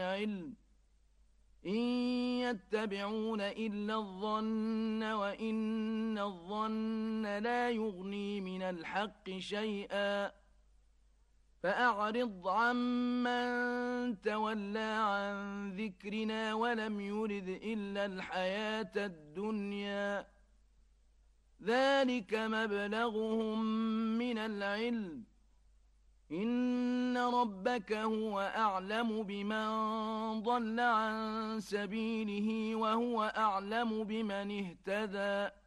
العلم إن يتبعون إلا الظن وإن الظن لا يغني من الحق شيئا فأعرض عمن تولى عن ذكرنا ولم يرد إلا الحياة الدنيا ذلك مبلغهم من العلم إن ربك هو أعلم بمن ضل عن سبيله وهو أعلم بمن اهتدى